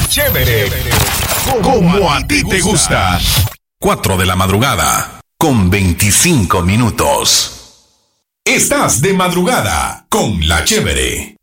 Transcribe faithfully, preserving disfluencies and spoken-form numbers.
Chévere, como a ti te gusta. cuatro de la madrugada, con veinticinco minutos. Estás de madrugada con La Chévere.